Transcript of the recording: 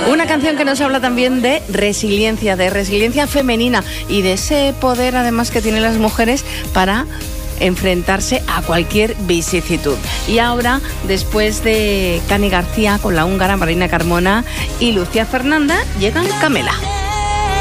Una canción que nos habla también de resiliencia femenina y de ese poder además que tienen las mujeres para enfrentarse a cualquier vicisitud. Y ahora, después de Cani García con la húngara Marina Carmona y Lucía Fernanda, llegan Camela.